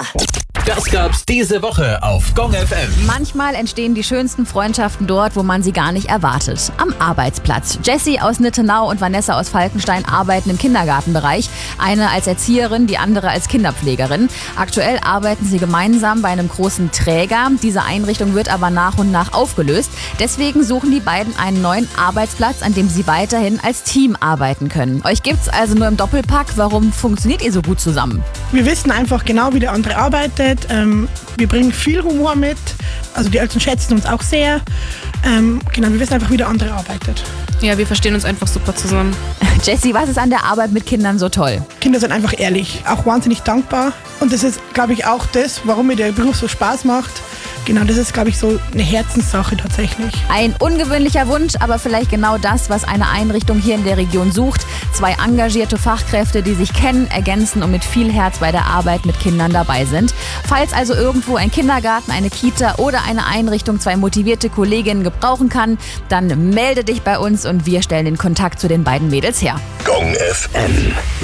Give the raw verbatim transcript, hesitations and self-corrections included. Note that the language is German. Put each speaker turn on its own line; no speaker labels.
Das gab's diese Woche auf Gong F M.
Manchmal entstehen die schönsten Freundschaften dort, wo man sie gar nicht erwartet. Am Arbeitsplatz. Jessie aus Nittenau und Vanessa aus Falkenstein arbeiten im Kindergartenbereich. Eine als Erzieherin, die andere als Kinderpflegerin. Aktuell arbeiten sie gemeinsam bei einem großen Träger. Diese Einrichtung wird aber nach und nach aufgelöst. Deswegen suchen die beiden einen neuen Arbeitsplatz, an dem sie weiterhin als Team arbeiten können. Euch gibt's also nur im Doppelpack. Warum funktioniert ihr so gut zusammen?
Wir wissen einfach genau, wie der andere arbeitet. Ähm, wir bringen viel Humor mit. Also die Eltern schätzen uns auch sehr. Ähm, genau, wir wissen einfach, wie der andere arbeitet.
Ja, wir verstehen uns einfach super zusammen.
Jessie, was ist an der Arbeit mit Kindern so toll?
Kinder sind einfach ehrlich, auch wahnsinnig dankbar. Und das ist, glaube ich, auch das, warum mir der Beruf so Spaß macht. Genau, das ist, glaube ich, so eine Herzenssache tatsächlich.
Ein ungewöhnlicher Wunsch, aber vielleicht genau das, was eine Einrichtung hier in der Region sucht. Zwei engagierte Fachkräfte, die sich kennen, ergänzen und mit viel Herz bei der Arbeit mit Kindern dabei sind. Falls also irgendwo ein Kindergarten, eine Kita oder eine Einrichtung zwei motivierte Kolleginnen gebrauchen kann, dann melde dich bei uns und wir stellen den Kontakt zu den beiden Mädels her.
Gong F M.